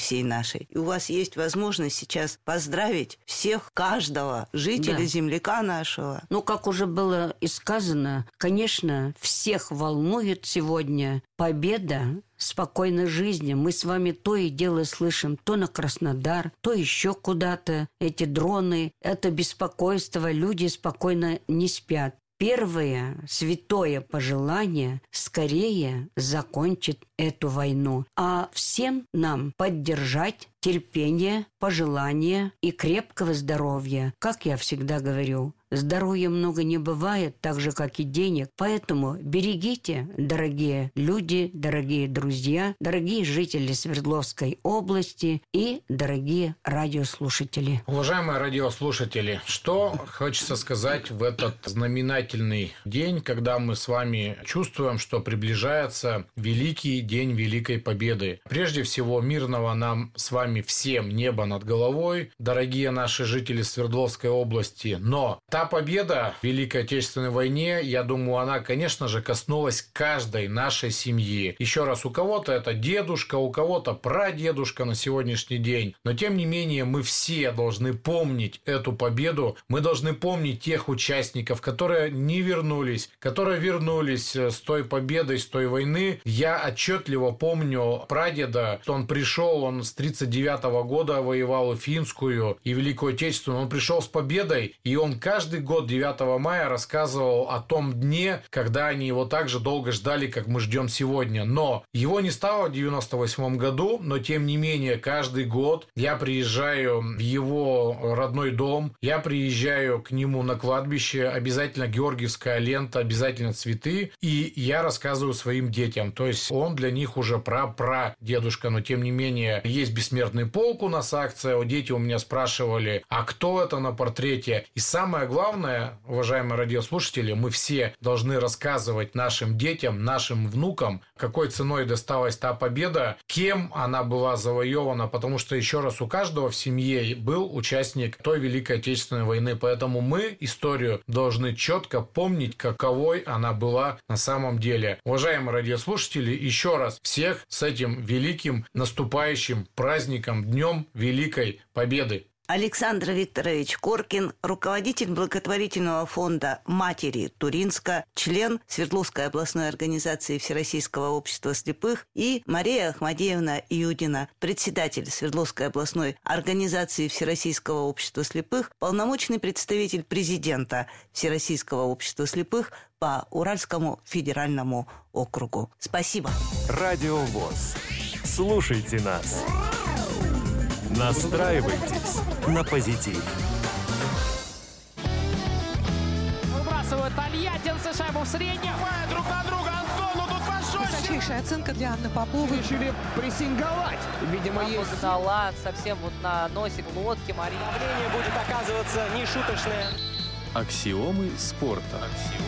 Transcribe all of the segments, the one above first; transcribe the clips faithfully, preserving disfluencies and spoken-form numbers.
всей нашей. И у вас есть возможность сейчас поздравить всех, каждого жителя, да, земляка нашего. Ну, как уже было и сказано, конечно, всех волнует сегодня победа спокойной жизни. Мы с вами то и дело слышим, то на Краснодар, то еще куда-то. Эти дроны, это беспокойство, люди спокойно не спят. Первое святое пожелание – скорее закончить эту войну, а всем нам поддержать терпение, пожелания и крепкого здоровья. Как я всегда говорю, здоровья много не бывает, так же, как и денег. Поэтому берегите, дорогие люди, дорогие друзья, дорогие жители Свердловской области и дорогие радиослушатели. Уважаемые радиослушатели, что хочется сказать в этот знаменательный день, когда мы с вами чувствуем, что приближается великий день Великой Победы. Прежде всего, мирного нам с вами всем неба над головой, дорогие наши жители Свердловской области. Но та победа в Великой Отечественной войне, я думаю, она, конечно же, коснулась каждой нашей семьи. Еще раз, у кого-то это дедушка, у кого-то прадедушка на сегодняшний день. Но, тем не менее, мы все должны помнить эту победу. Мы должны помнить тех участников, которые не вернулись, которые вернулись с той победой, с той войны. Я отчетливо помню прадеда, что он пришел, он с тридцать девятого года воевал и Финскую, и Великую Отечественную. Он пришел с победой, и он каждый год девятого мая рассказывал о том дне, когда они его так же долго ждали, как мы ждем сегодня. Но его не стало в девяносто восьмом году, но тем не менее каждый год я приезжаю в его родной дом, я приезжаю к нему на кладбище, обязательно георгиевская лента, обязательно цветы, и я рассказываю своим детям. То есть он для них уже пра-пра-дедушка, но тем не менее есть бессмертный полк у нас акция, дети у меня спрашивали, а кто это на портрете? И самое главное, уважаемые радиослушатели, мы все должны рассказывать нашим детям, нашим внукам, какой ценой досталась та победа, кем она была завоевана, потому что, еще раз, у каждого в семье был участник той Великой Отечественной войны, поэтому мы историю должны четко помнить, каковой она была на самом деле. Уважаемые радиослушатели, еще раз всех с этим великим наступающим праздником, Днем Великой Победы. Александр Викторович Коркин, руководитель благотворительного фонда «Матери Туринска», член Свердловской областной организации Всероссийского общества слепых, и Мария Ахмадеевна Юдина, председатель Свердловской областной организации Всероссийского общества слепых, полномочный представитель президента Всероссийского общества слепых по Уральскому федеральному округу. Спасибо. Радио ВОС. Слушайте нас. Настраивайтесь на позитив. Выбрасывают тольяттинцы шайбу в среднем. Друг на друга. Антон, ну тут пошел. Высочайшая оценка для Анны Поповой. Решили прессинговать. Видимо, Она есть... погнала совсем вот на носик лодки Мария. Давление будет оказываться нешуточное. Аксиомы спорта.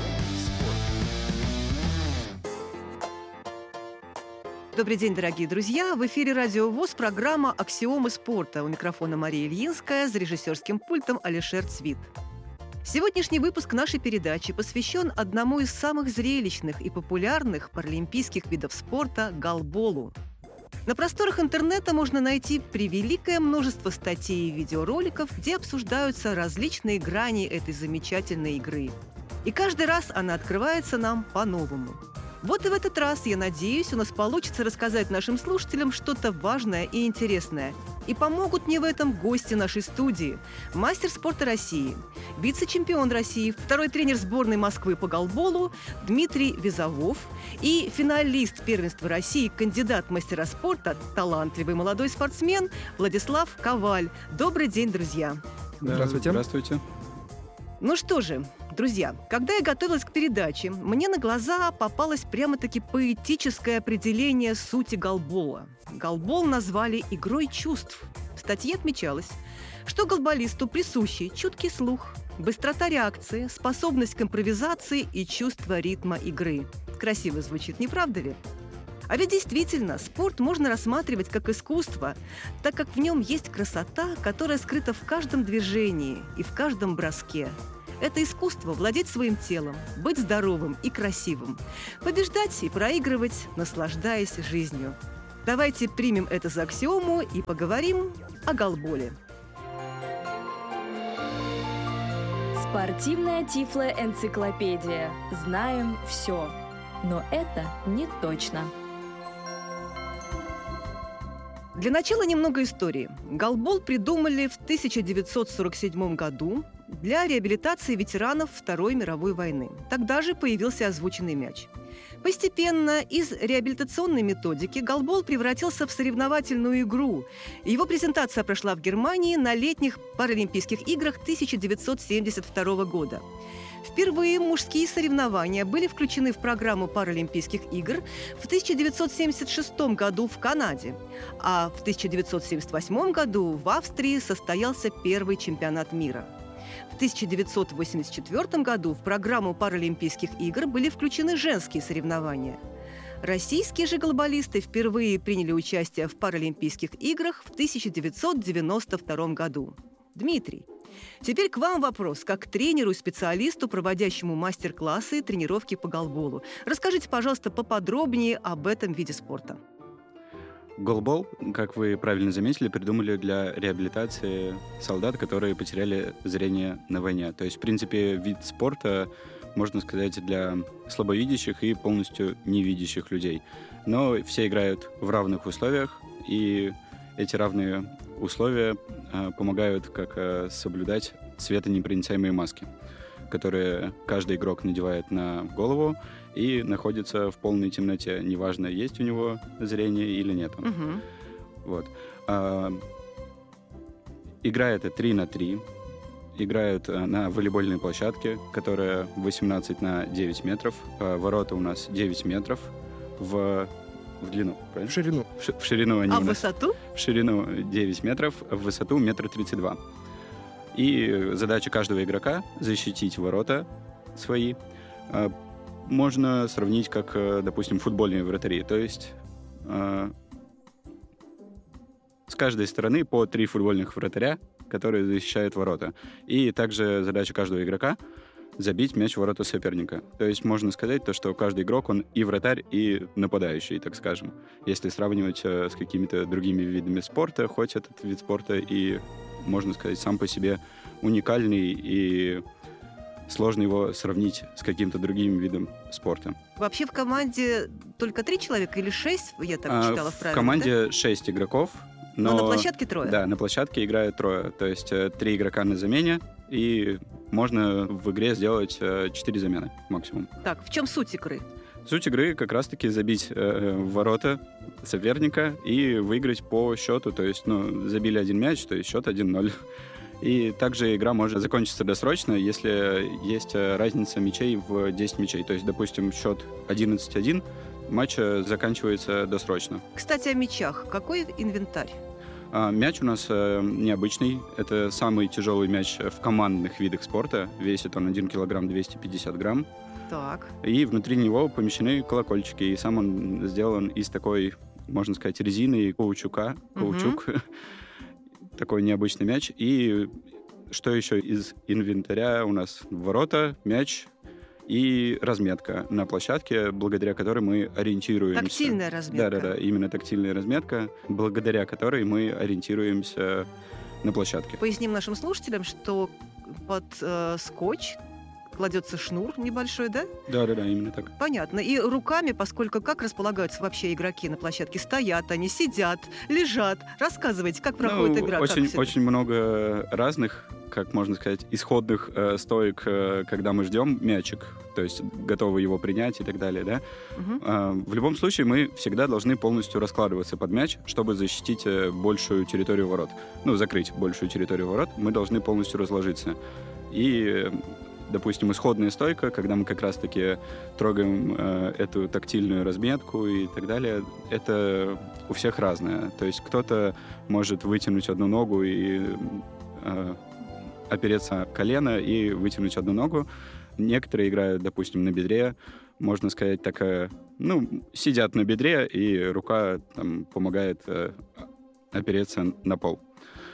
Добрый день, дорогие друзья! В эфире Радио ВОС, программа «Аксиомы спорта». У микрофона Мария Ильинская, за режиссерским пультом Алишер Цвит. Сегодняшний выпуск нашей передачи посвящен одному из самых зрелищных и популярных паралимпийских видов спорта – голболу. На просторах интернета можно найти превеликое множество статей и видеороликов, где обсуждаются различные грани этой замечательной игры. И каждый раз она открывается нам по-новому. Вот и в этот раз, я надеюсь, у нас получится рассказать нашим слушателям что-то важное и интересное. И помогут мне в этом гости нашей студии. Мастер спорта России, вице-чемпион России, второй тренер сборной Москвы по голболу Дмитрий Визовов и финалист первенства России, кандидат в мастера спорта, талантливый молодой спортсмен Владислав Коваль. Добрый день, друзья. Здравствуйте. Здравствуйте. Ну что же, друзья, когда я готовилась к передаче, мне на глаза попалось прямо-таки поэтическое определение сути голбола. Голбол назвали игрой чувств. В статье отмечалось, что голболисту присущи чуткий слух, быстрота реакции, способность к импровизации и чувство ритма игры. Красиво звучит, не правда ли? А ведь действительно, спорт можно рассматривать как искусство, так как в нем есть красота, которая скрыта в каждом движении и в каждом броске. Это искусство владеть своим телом, быть здоровым и красивым, побеждать и проигрывать, наслаждаясь жизнью. Давайте примем это за аксиому и поговорим о голболе. Спортивная тифлоэнциклопедия. Знаем все. Но это не точно. Для начала немного истории. Голбол придумали в тысяча девятьсот сорок седьмом году для реабилитации ветеранов Второй мировой войны. Тогда же появился озвученный мяч. Постепенно из реабилитационной методики голбол превратился в соревновательную игру. Его презентация прошла в Германии на летних Паралимпийских играх тысяча девятьсот семьдесят второго года. Впервые мужские соревнования были включены в программу Паралимпийских игр в тысяча девятьсот семьдесят шестом году в Канаде, а в тысяча девятьсот семьдесят восьмом году в Австрии состоялся первый чемпионат мира. В тысяча девятьсот восемьдесят четвёртом году в программу Паралимпийских игр были включены женские соревнования. Российские же голболисты впервые приняли участие в Паралимпийских играх в тысяча девятьсот девяносто втором году. Дмитрий, теперь к вам вопрос, как к тренеру и специалисту, проводящему мастер-классы и тренировки по голболу. Расскажите, пожалуйста, поподробнее об этом виде спорта. Голбол, как вы правильно заметили, придумали для реабилитации солдат, которые потеряли зрение на войне. То есть, в принципе, вид спорта, можно сказать, для слабовидящих и полностью невидящих людей. Но все играют в равных условиях, и эти равные условия э, помогают как э, соблюдать светонепроницаемые маски, которые каждый игрок надевает на голову и находится в полной темноте. Неважно, есть у него зрение или нет. Угу. Вот. А, игра это три на три. Играют на волейбольной площадке, которая восемнадцать на девять метров. А, ворота у нас девять метров в, в длину, правильно? В ширину. В, в ширину они а у в нас, высоту? В ширину девять метров, в высоту метр тридцать два. И задача каждого игрока — защитить ворота свои. Можно сравнить как, допустим, футбольные вратари. То есть с каждой стороны по три футбольных вратаря, которые защищают ворота. И также задача каждого игрока — забить мяч в ворота соперника. То есть можно сказать, то, что каждый игрок, он и вратарь, и нападающий, так скажем. Если сравнивать с какими-то другими видами спорта, хоть этот вид спорта и, можно сказать, сам по себе уникальный, и сложно его сравнить с каким-то другим видом спорта. Вообще в команде только три человека или шесть, я так а, читала в правилах, В команде да? шесть игроков. Но, но на площадке трое? Да, на площадке играют трое. То есть три игрока на замене, и можно в игре сделать четыре замены максимум. Так, в чем суть игры? Суть игры как раз-таки забить э, в ворота соперника и выиграть по счету. То есть, ну, забили один мяч, то есть счет один ноль. И также игра может закончиться досрочно, если есть разница мячей в десять мячей. То есть, допустим, счет одиннадцать один, матч заканчивается досрочно. Кстати, о мячах. Какой инвентарь? А, мяч у нас э, необычный. Это самый тяжелый мяч в командных видах спорта. Весит он один килограмм двести пятьдесят грамм. Так. И внутри него помещены колокольчики. И сам он сделан из такой, можно сказать, резины и каучука. Каучук. Угу. Такой необычный мяч. И что еще из инвентаря у нас? Ворота, мяч и разметка на площадке, благодаря которой мы ориентируемся. Тактильная разметка. Да-да-да, именно тактильная разметка, благодаря которой мы ориентируемся на площадке. Поясним нашим слушателям, что под э, скотч кладется шнур небольшой, да? Да-да-да, именно так. Понятно. И руками, поскольку как располагаются вообще игроки на площадке? Стоят они, сидят, лежат. Рассказывайте, как проходит ну, игра? Очень, как очень много разных, как можно сказать, исходных э, стоек, э, когда мы ждем мячик, то есть готовы его принять и так далее, да? Угу. Э, в любом случае мы всегда должны полностью раскладываться под мяч, чтобы защитить э, большую территорию ворот. Ну, закрыть большую территорию ворот, мы должны полностью разложиться. И... Допустим, исходная стойка, когда мы как раз-таки трогаем э, эту тактильную разметку и так далее, это у всех разное. То есть кто-то может вытянуть одну ногу и э, опереться о колено и вытянуть одну ногу. Некоторые играют, допустим, на бедре, можно сказать, так, э, ну, сидят на бедре, и рука там помогает э, опереться на пол.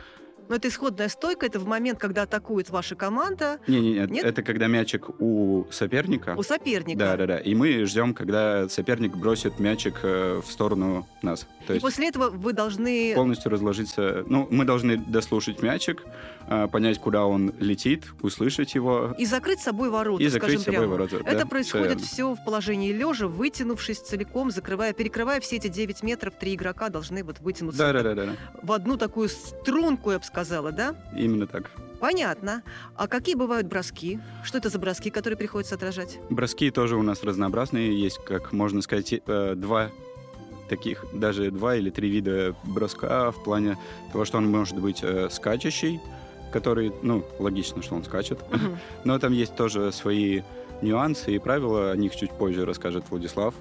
Но это исходная стойка, это в момент, когда атакует ваша команда. Не-не-не, Нет? это когда мячик у соперника. У соперника. Да-да-да. И мы ждем, когда соперник бросит мячик э, в сторону нас. То И есть после этого вы должны... полностью разложиться. Ну, мы должны дослушать мячик, э, понять, куда он летит, услышать его. И закрыть собой ворота, И закрыть скажем собой прямо. ворота. Это да, происходит все все в положении лежа, вытянувшись целиком, закрывая, перекрывая все эти девять метров, три игрока должны вот вытянуться Да-да-да. в одну такую струнку, я бы сказала, да? Именно так. Понятно. А какие бывают броски? Что это за броски, которые приходится отражать? Броски тоже у нас разнообразные. Есть, как можно сказать, э, два таких, даже два или три вида броска в плане того, что он может быть э, скачущий, который, ну, логично, что он скачет. Мгм. Но там есть тоже свои нюансы и правила, о них чуть позже расскажет Владислав.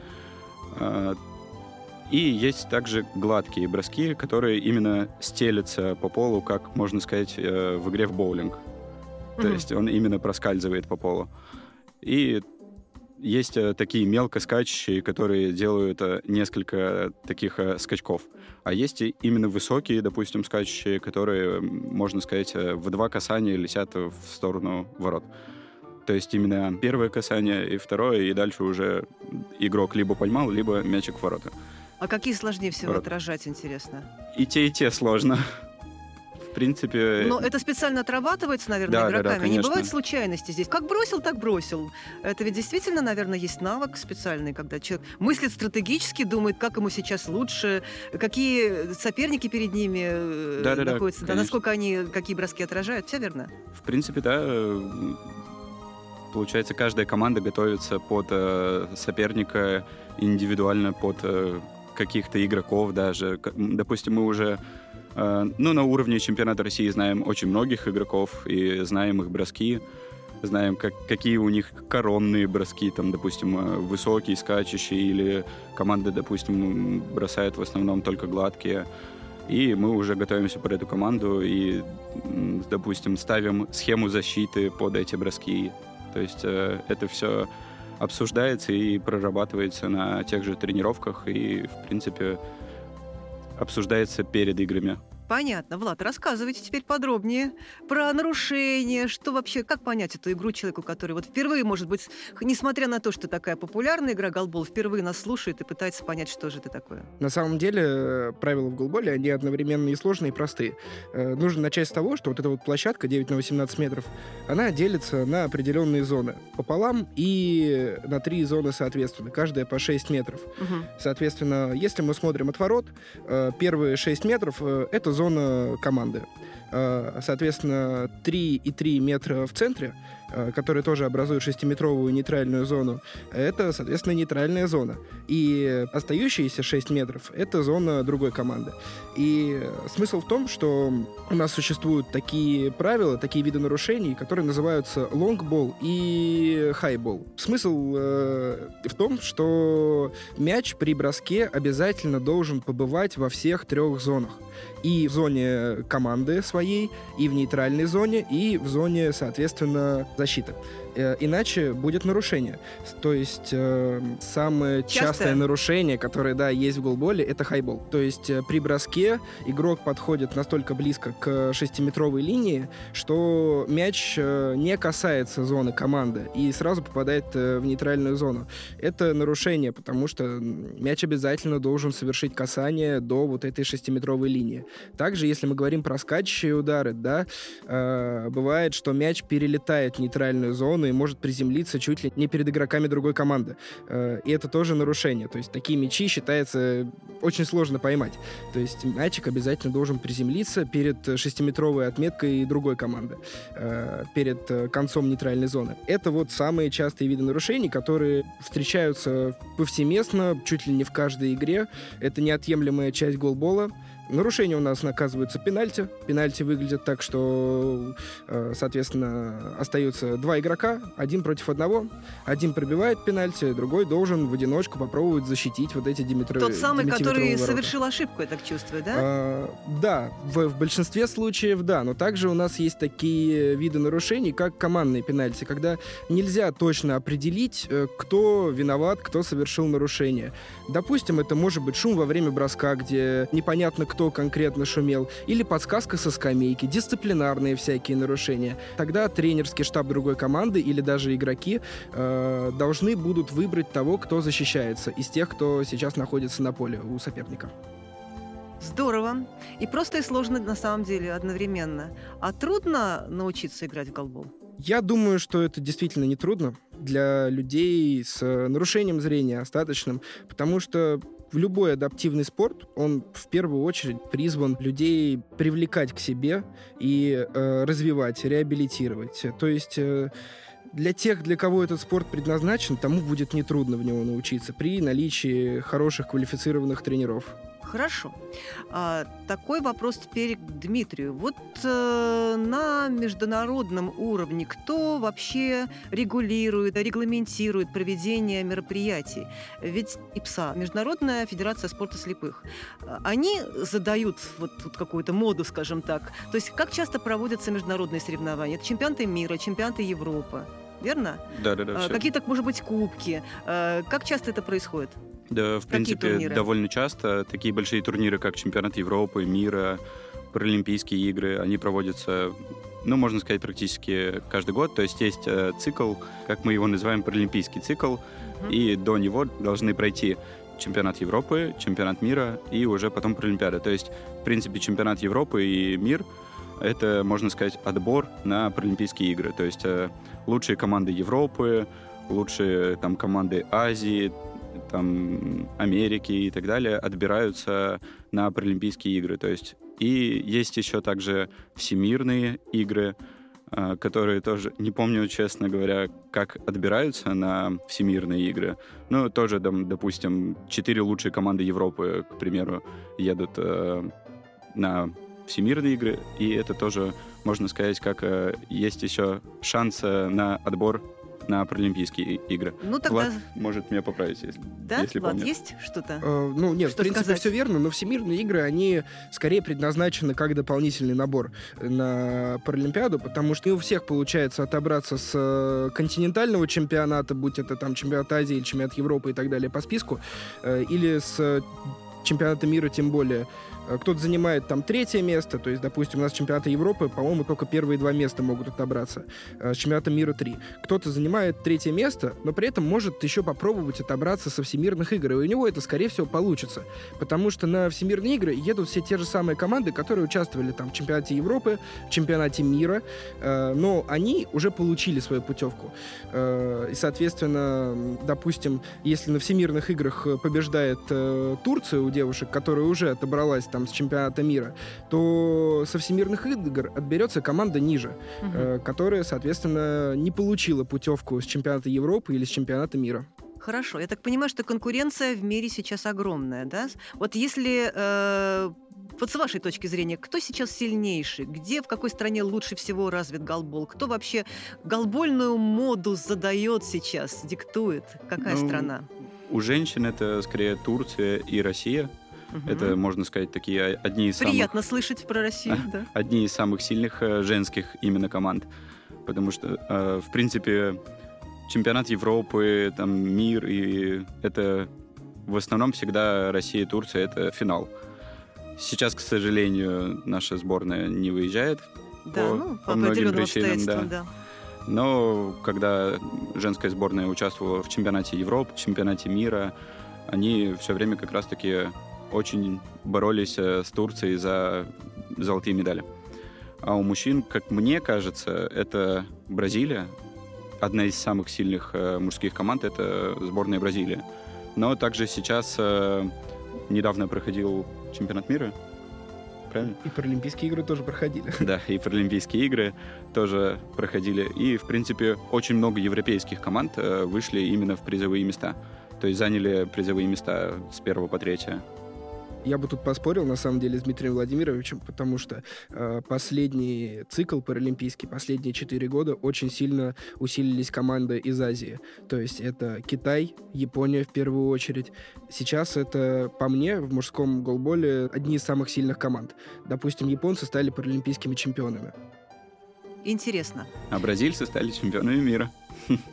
А, И есть также гладкие броски, которые именно стелятся по полу, как, можно сказать, э, в игре в боулинг. То Мгм. есть он именно проскальзывает по полу. И есть э, такие мелко скачущие, которые делают э, несколько таких э, скачков. А есть и именно высокие, допустим, скачущие, которые, м, можно сказать, э, в два касания летят в сторону ворот. То есть именно первое касание и второе, и дальше уже игрок либо поймал, либо мячик в ворота. А какие сложнее всего Ворот. отражать, интересно? И те, и те сложно. В принципе... Но это специально отрабатывается, наверное, Да, да, да, игроками. Не конечно. бывает случайности здесь. Как бросил, так бросил. Это ведь действительно, наверное, есть навык специальный, когда человек мыслит стратегически, думает, как ему сейчас лучше, какие соперники перед ними э, Да, да, да, находятся, да, конечно. насколько они, какие броски отражают. Все верно? В принципе, да. э, Получается, каждая команда готовится под э, соперника индивидуально, под э, каких-то игроков даже. К- м, Допустим, мы уже э, ну, на уровне чемпионата России знаем очень многих игроков и знаем их броски, знаем, как, какие у них коронные броски, там, допустим, э, высокие, скачущие, или команда, допустим, бросает в основном только гладкие. И мы уже готовимся под эту команду и, м, допустим, ставим схему защиты под эти броски. То есть э, это все обсуждается и прорабатывается на тех же тренировках и, в принципе, обсуждается перед играми. Понятно. Влад, рассказывайте теперь подробнее про нарушения, что вообще, как понять эту игру человеку, который вот впервые, может быть, несмотря на то, что такая популярная игра голбол, впервые нас слушает и пытается понять, что же это такое. На самом деле э, правила в голболе, они одновременно и сложные, и простые. Э, Нужно начать с того, что вот эта вот площадка девять на восемнадцать метров, она делится на определенные зоны пополам и на три зоны соответственно, каждая по шесть метров. Мгм. Соответственно, если мы смотрим от ворот, э, первые шесть метров э, — это зона команды. Э, Соответственно, три и три метра в центре, э, которые тоже образуют шестиметровую нейтральную зону, это, соответственно, нейтральная зона. И остающиеся шесть метров — это зона другой команды. И смысл в том, что у нас существуют такие правила, такие виды нарушений, которые называются лонгбол и хайбол. Смысл э, в том, что мяч при броске обязательно должен побывать во всех трех зонах. И в зоне команды своей, и в нейтральной зоне, и в зоне, соответственно, защиты. Э, Иначе будет нарушение. С- То есть э, самое Частое? частое нарушение, которое, да, есть в голболе, это хайбол. То есть э, при броске игрок подходит настолько близко к шестиметровой линии, что мяч э, не касается зоны команды и сразу попадает э, в нейтральную зону. Это нарушение, потому что м, мяч обязательно должен совершить касание до вот этой шестиметровой линии. Также, если мы говорим про скачущие удары, да, э, бывает, что мяч перелетает в нейтральную зону и может приземлиться чуть ли не перед игроками другой команды. Э, и это тоже нарушение. То есть такие мячи считается очень сложно поймать. То есть мячик обязательно должен приземлиться перед шестиметровой отметкой другой команды, э, перед э, концом нейтральной зоны. Это вот самые частые виды нарушений, которые встречаются повсеместно, чуть ли не в каждой игре. Это неотъемлемая часть голбола. Нарушения у нас наказываются пенальти. Пенальти выглядят так, что, э, соответственно, остаются два игрока, один против одного. Один пробивает пенальти, другой должен в одиночку попробовать защитить вот эти диметровые Тот самый, который девятиметровые ворота. совершил ошибку, я так чувствую, да? А, да, в, в большинстве случаев да, но также у нас есть такие виды нарушений, как командные пенальти, когда нельзя точно определить, э, кто виноват, кто совершил нарушение. Допустим, это может быть шум во время броска, где непонятно, кто конкретно шумел, или подсказка со скамейки, дисциплинарные всякие нарушения. Тогда тренерский штаб другой команды или даже игроки э, должны будут выбрать того, кто защищается из тех, кто сейчас находится на поле у соперника. Здорово. И просто и сложно на самом деле одновременно. А трудно научиться играть в голбол? Я думаю, что это действительно нетрудно для людей с нарушением зрения остаточным, потому что в любой адаптивный спорт, он в первую очередь призван людей привлекать к себе и э, развивать, реабилитировать. То есть э, для тех, для кого этот спорт предназначен, тому будет нетрудно в него научиться при наличии хороших квалифицированных тренеров. Хорошо. А, такой вопрос теперь к Дмитрию. Вот э, на международном уровне кто вообще регулирует, регламентирует проведение мероприятий? Ведь ИПСА, Международная федерация спорта слепых, они задают вот, вот какую-то моду, скажем так. То есть как часто проводятся международные соревнования? Это чемпионаты мира, чемпионаты Европы, верно? Да, да, да. А, какие-то, может быть, кубки. А, как часто это происходит? Да, в Какие принципе, турниры? довольно часто. Такие большие турниры, как чемпионат Европы, мира, Паралимпийские игры, они проводятся, ну, можно сказать, практически каждый год. То есть есть э, цикл, как мы его называем, Паралимпийский цикл, mm-hmm. и до него должны пройти чемпионат Европы, чемпионат мира и уже потом Паралимпиада. То есть, в принципе, чемпионат Европы и мир — это, можно сказать, отбор на Паралимпийские игры. То есть э, лучшие команды Европы, лучшие там команды Азии, там, Америки и так далее отбираются на Паралимпийские игры. То есть, и есть еще также всемирные игры, которые тоже, не помню, честно говоря, как отбираются на всемирные игры. Ну, тоже, допустим, четыре лучшие команды Европы, к примеру, едут э, на всемирные игры, и это тоже, можно сказать, как э, есть еще шанс на отбор на Паралимпийские игры. Ну, тогда... Влад может меня поправить, если, да? если Влад, помнит. есть что-то? Э, ну, нет, что в принципе, сказать? все верно, но всемирные игры, они скорее предназначены как дополнительный набор на Паралимпиаду, потому что не у всех получается отобраться с континентального чемпионата, будь это там чемпионат Азии, чемпионат Европы и так далее по списку, э, или с чемпионата мира тем более. Кто-то занимает там третье место, то есть, допустим, у нас чемпионата Европы, по-моему, только первые два места могут отобраться. С чемпионата мира три. Кто-то занимает третье место, но при этом может еще попробовать отобраться со всемирных игр. И у него это, скорее всего, получится. Потому что на всемирные игры едут все те же самые команды, которые участвовали там в чемпионате Европы, в чемпионате мира, но они уже получили свою путевку. И, соответственно, допустим, если на всемирных играх побеждает Турция у девушек, которая уже отобралась там, с чемпионата мира, то со всемирных игр отберется команда ниже, угу. э, которая, соответственно, не получила путевку с чемпионата Европы или с чемпионата мира. Хорошо. Я так понимаю, что конкуренция в мире сейчас огромная, да? Вот если... Э, вот с вашей точки зрения, кто сейчас сильнейший? Где, в какой стране лучше всего развит голбол? Кто вообще голбольную моду задает сейчас, диктует? Какая ну, страна? У женщин это скорее Турция и Россия. Угу. Это, можно сказать, такие одни из Приятно самых... слышать про Россию, да. Одни из самых сильных женских именно команд. Потому что, в принципе, чемпионат Европы, там, мир, и это в основном всегда Россия и Турция, это финал. Сейчас, к сожалению, наша сборная не выезжает да, по, ну, по, по многим причинам. Да. Да. Но когда женская сборная участвовала в чемпионате Европы, в чемпионате мира, они все время как раз-таки очень боролись с Турцией за золотые медали. А у мужчин, как мне кажется, это Бразилия. Одна из самых сильных мужских команд — это сборная Бразилии. Но также сейчас недавно проходил чемпионат мира. Правильно? И Паралимпийские игры тоже проходили. Да, и Паралимпийские игры тоже проходили. И, в принципе, очень много европейских команд вышли именно в призовые места. То есть заняли призовые места с первого по третье. Я бы тут поспорил, на самом деле, с Дмитрием Владимировичем, потому что э, последний цикл паралимпийский, последние четыре года очень сильно усилились команды из Азии. То есть это Китай, Япония в первую очередь. Сейчас это, по мне, в мужском голболе одни из самых сильных команд. Допустим, японцы стали паралимпийскими чемпионами. Интересно. А бразильцы стали чемпионами мира.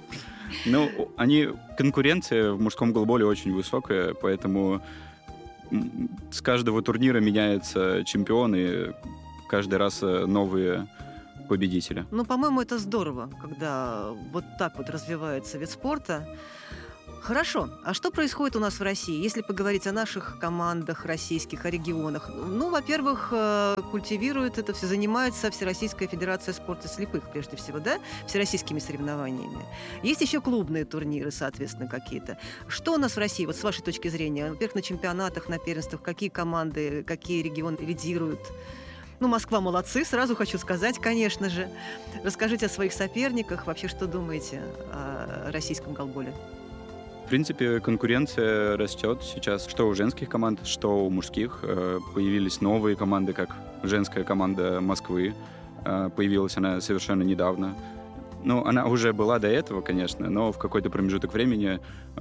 Ну, они, конкуренция в мужском голболе очень высокая, поэтому с каждого турнира меняются чемпионы, каждый раз новые победители. Ну, по-моему, это здорово, когда вот так вот развивается вид спорта. Хорошо. А что происходит у нас в России, если поговорить о наших командах российских, о регионах? Ну, во-первых, культивирует это все, занимается Всероссийская Федерация спорта слепых, прежде всего, да, всероссийскими соревнованиями. Есть еще клубные турниры, соответственно, какие-то. Что у нас в России, вот с вашей точки зрения? Во-первых, на чемпионатах, на первенствах, какие команды, какие регионы лидируют? Ну, Москва молодцы, сразу хочу сказать, конечно же. Расскажите о своих соперниках, вообще, что думаете о российском голболе? В принципе, конкуренция растет сейчас, что у женских команд, что у мужских. Появились новые команды, как женская команда Москвы. Появилась она совершенно недавно. Ну, она уже была до этого, конечно, но в какой-то промежуток времени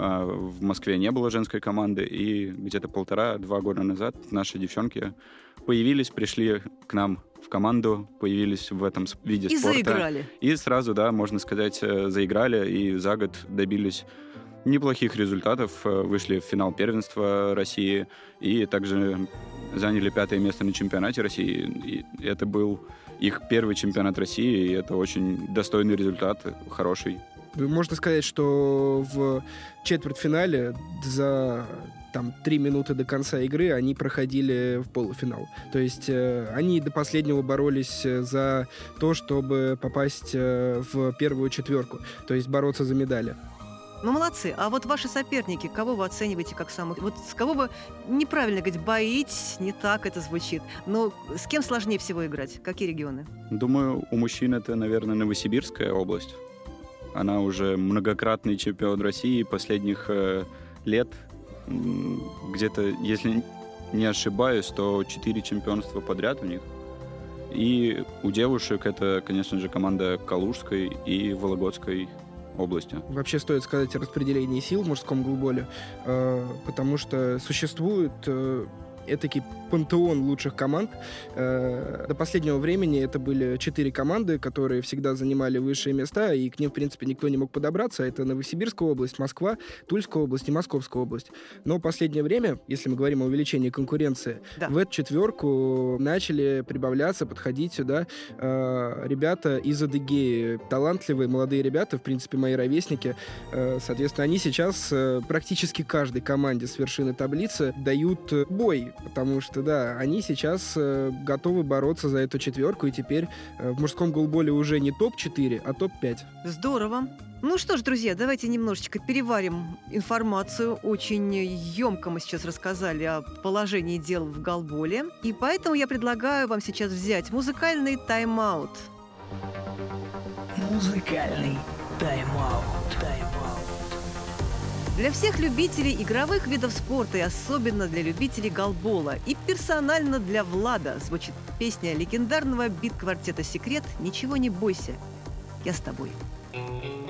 в Москве не было женской команды, и где-то полтора-два года назад наши девчонки появились, пришли к нам в команду, появились в этом виде и спорта. И заиграли. И сразу, да, можно сказать, заиграли, и за год добились неплохих результатов, вышли в финал первенства России и также заняли пятое место на чемпионате России. И это был их первый чемпионат России, и это очень достойный результат, хороший. Можно сказать, что в четвертьфинале за там три минуты до конца игры они проходили в полуфинал. То есть э, они до последнего боролись за то, чтобы попасть э, в первую четверку, то есть бороться за медали. Ну, молодцы. А вот ваши соперники, кого вы оцениваете как самых... Вот с кого вы, неправильно говорить, боитесь, не так это звучит, но с кем сложнее всего играть? Какие регионы? Думаю, у мужчин это, наверное, Новосибирская область. Она уже многократный чемпион России последних э, лет. Где-то, если не ошибаюсь, то четыре чемпионства подряд у них. И у девушек это, конечно же, команда Калужской и Вологодской области. Вообще стоит сказать о распределении сил в мужском голболе, э, потому что существует э, этакий пантеон лучших команд. Э, до последнего времени это были четыре команды, которые всегда занимали высшие места, и к ним, в принципе, никто не мог подобраться. Это Новосибирская область, Москва, Тульская область и Московская область. Но в последнее время, если мы говорим о увеличении конкуренции, да, в эту четверку начали прибавляться, подходить сюда э, ребята из Адыгеи. Талантливые молодые ребята, в принципе, мои ровесники. Э, соответственно, они сейчас э, практически каждой команде с вершины таблицы дают бой, потому что да, они сейчас э, готовы бороться за эту четверку, и теперь э, в мужском голболе уже не топ четыре, а топ пять. Здорово. Ну что ж, друзья, давайте немножечко переварим информацию. Очень емко мы сейчас рассказали о положении дел в голболе, и поэтому я предлагаю вам сейчас взять музыкальный тайм-аут. Музыкальный тайм-аут. Тайм-аут. Для всех любителей игровых видов спорта и особенно для любителей голбола и персонально для Влада звучит песня легендарного бит-квартета «Секрет» «Ничего не бойся, я с тобой».